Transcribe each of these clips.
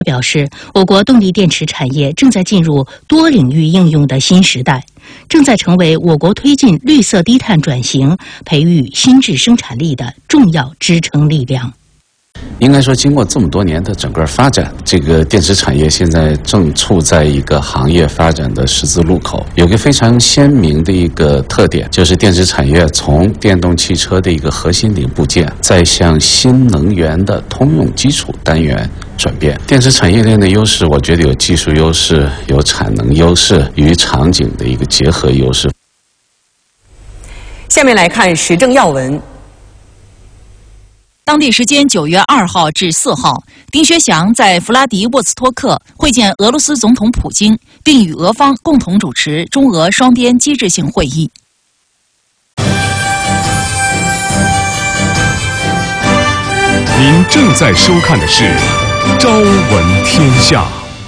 表示，我国动力电池产业正在进入多领域应用的新时代，正在成为我国推进绿色低碳转型、培育新质生产力的重要支撑力量。 应该说，经过这么多年的整个发展，这个电池产业现在正处在一个行业发展的十字路口。有个非常鲜明的一个特点，就是电池产业从电动汽车的一个核心零部件，再向新能源的通用基础单元转变。电池产业链的优势，我觉得有技术优势、有产能优势与场景的一个结合优势。 下面来看时政要闻。 当地时间9月2号至4号，丁薛祥在弗拉迪沃斯托克会见俄罗斯总统普京，并与俄方共同主持中俄双边机制性会议。 您正在收看的是《朝闻天下》。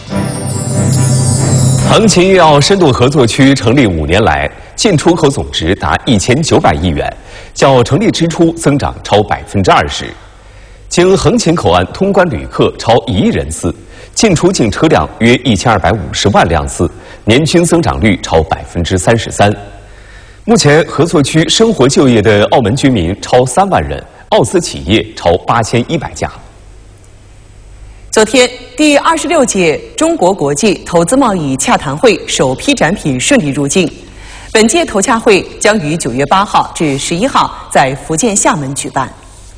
横琴粤澳深度合作区成立5年来，进出口总值达1900亿元，较成立之初增长超20%。经横琴口岸通关旅客超1亿人次，进出境车辆约1250万辆次，年均增长率超33%。目前，合作区生活就业的澳门居民超3万人，澳资企业超8100家。 昨天，第26届中国国际投资贸易洽谈会首批展品顺利入境。本届投洽会将于9月8号至11号在福建厦门举办。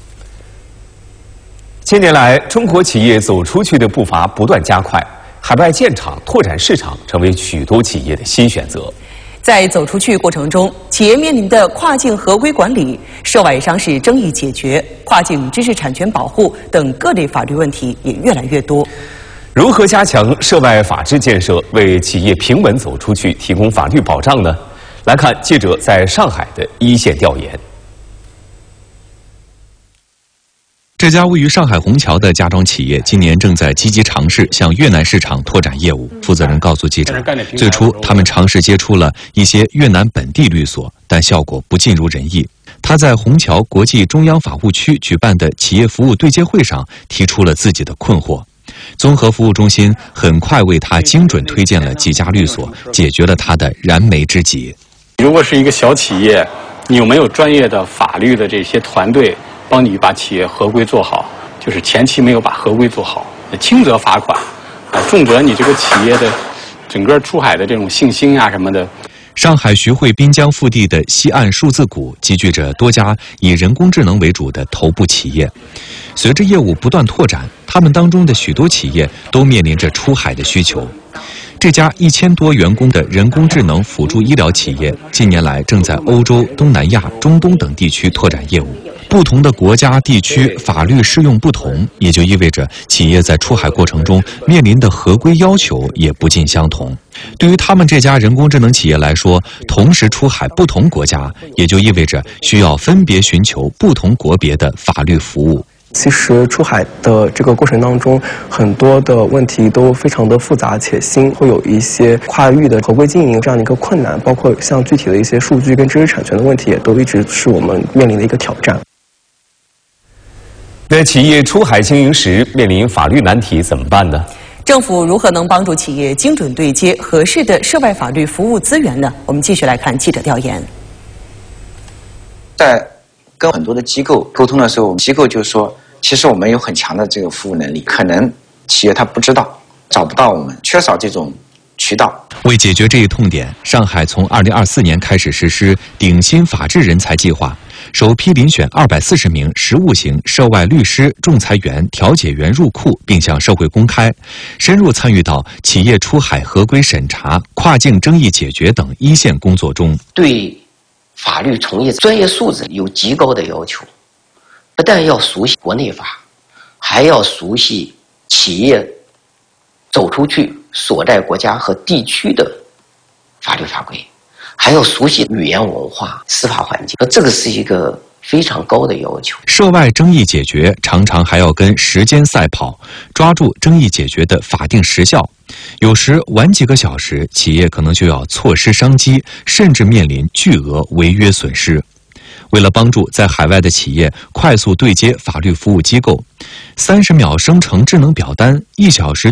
近年来，中国企业走出去的步伐不断加快，海外建厂、拓展市场成为许多企业的新选择。 在走出去过程中，企业面临的跨境合规管理、涉外商事争议解决、跨境知识产权保护等各类法律问题也越来越多。 如何加强涉外法治建设，为企业平稳走出去提供法律保障呢？来看记者在上海的一线调研。 这家位于上海虹桥的家装企业今年正在积极尝试向越南市场拓展业务。负责人告诉记者，最初他们尝试接触了一些越南本地律所，但效果不尽如人意。他在虹桥国际中央法务区举办的企业服务对接会上提出了自己的困惑。综合服务中心很快为他精准推荐了几家律所，解决了他的燃眉之急。 如果是一个小企业，你有没有专业的法律的这些团队帮你把企业合规做好？就是前期没有把合规做好，轻则罚款，重则你这个企业的整个出海的这种信心啊什么的。 上海徐汇滨江腹地的西岸数字谷集聚着多家以人工智能为主的头部企业。随着业务不断拓展，他们当中的许多企业都面临着出海的需求。这家1000多员工的人工智能辅助医疗企业，近年来正在欧洲、东南亚、中东等地区拓展业务。不同的国家、地区法律适用不同，也就意味着企业在出海过程中面临的合规要求也不尽相同。对于他们这家人工智能企业来说，同时出海不同国家，也就意味着需要分别寻求不同国别的法律服务。 其实出海的这个过程当中，很多的问题都非常的复杂且新，会有一些跨域的合规经营这样的一个困难，包括像具体的一些数据跟知识产权的问题，也都一直是我们面临的一个挑战。 那企业出海经营时面临法律难题怎么办呢？ 政府如何能帮助企业精准对接合适的涉外法律服务资源呢？我们继续来看记者调研。 在跟很多的机构沟通的时候，机构就说，其实我们有很强的这个服务能力，可能企业他不知道，找不到我们，缺少这种渠道。 为解决这一痛点，上海从2024年开始实施顶新法治人才计划，首批遴选240名实务型涉外律师、仲裁员、调解员入库，并向社会公开，深入参与到企业出海合规审查、跨境争议解决等一线工作中。 对法律从业专业素质有极高的要求，不但要熟悉国内法，还要熟悉企业走出去所在国家和地区的法律法规，还要熟悉语言文化、司法环境，这个是一个非常高的要求。 涉外争议解决常常还要跟时间赛跑，抓住争议解决的法定时效，有时晚几个小时，企业可能就要错失商机，甚至面临巨额违约损失。为了帮助在海外的企业快速对接法律服务机构，30秒生成智能表单，1小时